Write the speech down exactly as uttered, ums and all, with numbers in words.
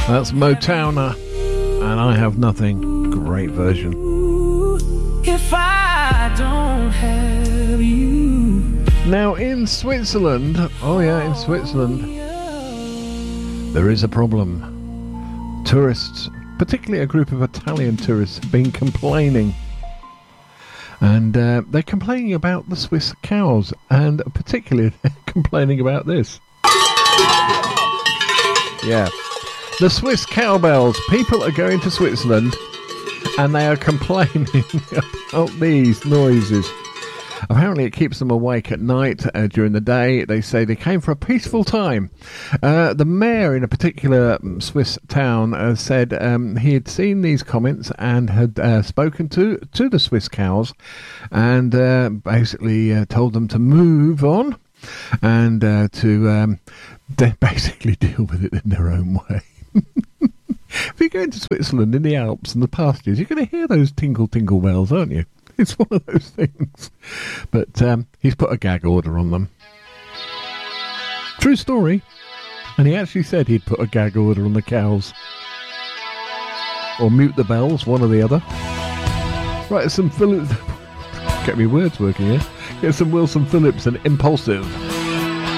That's Motowner, and I Have Nothing. Great version. If I don't have you. Now in Switzerland, oh yeah, in Switzerland, there is a problem. Tourists, particularly a group of Italian tourists, have been complaining. And uh, they're complaining about the Swiss cows, and particularly they're complaining about this. Yeah. The Swiss cowbells. People are going to Switzerland and they are complaining about these noises. Apparently it keeps them awake at night. Uh, during the day they say they came for a peaceful time. Uh, the mayor in a particular Swiss town uh, said um, he had seen these comments and had uh, spoken to, to the Swiss cows and uh, basically uh, told them to move on and uh, to um, de- basically deal with it in their own way. If you go into Switzerland in the Alps and the pastures, you're going to hear those tinkle tinkle bells, aren't you? It's one of those things. But um, he's put a gag order on them. True story. And he actually said he'd put a gag order on the cows. Or mute the bells, one or the other. Right, some Phillips... Get me words working here. Get some Wilson Phillips and Impulsive.